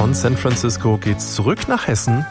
Von San Francisco geht's zurück nach Hessen.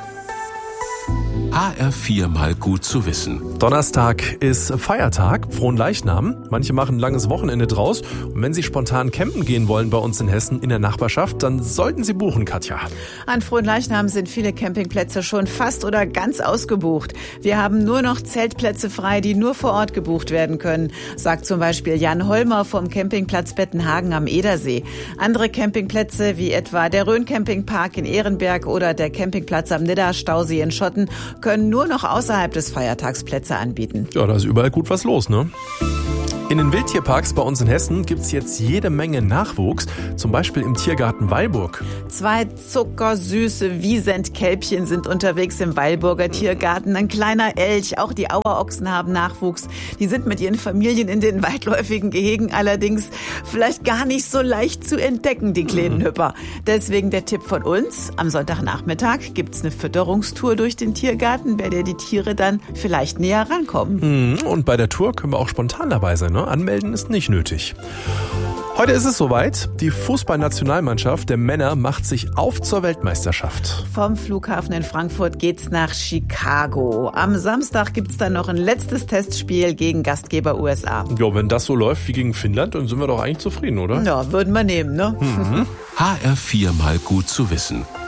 HR4 mal gut zu wissen. Donnerstag ist Feiertag, Fronleichnam. Manche machen ein langes Wochenende draus. Und wenn Sie spontan campen gehen wollen bei uns in Hessen in der Nachbarschaft, dann sollten Sie buchen, Katja. An Fronleichnam sind viele Campingplätze schon fast oder ganz ausgebucht. Wir haben nur noch Zeltplätze frei, die nur vor Ort gebucht werden können, sagt zum Beispiel Jan Holmer vom Campingplatz Bettenhagen am Edersee. Andere Campingplätze, wie etwa der Rhön-Campingpark in Ehrenberg oder der Campingplatz am Nidda-Stausee in Schotten, können nur noch außerhalb des Feiertags Plätze anbieten. Ja, da ist überall gut was los, ne? In den Wildtierparks bei uns in Hessen gibt's jetzt jede Menge Nachwuchs, zum Beispiel im Tiergarten Weilburg. 2 zuckersüße Wiesent-Kälbchen sind unterwegs im Weilburger Tiergarten. Ein kleiner Elch, auch die Auerochsen haben Nachwuchs. Die sind mit ihren Familien in den weitläufigen Gehegen allerdings vielleicht gar nicht so leicht zu entdecken, die kleinen Hüpper. Deswegen der Tipp von uns, am Sonntagnachmittag gibt's eine Fütterungstour durch den Tiergarten, bei der die Tiere dann vielleicht näher rankommen. Und bei der Tour können wir auch spontan dabei sein, ne? Anmelden ist nicht nötig. Heute ist es soweit. Die Fußballnationalmannschaft der Männer macht sich auf zur Weltmeisterschaft. Vom Flughafen in Frankfurt geht's nach Chicago. Am Samstag gibt's dann noch ein letztes Testspiel gegen Gastgeber USA. Ja, wenn das so läuft wie gegen Finnland, dann sind wir doch eigentlich zufrieden, oder? Ja, würden wir nehmen, ne? HR4 mal gut zu wissen.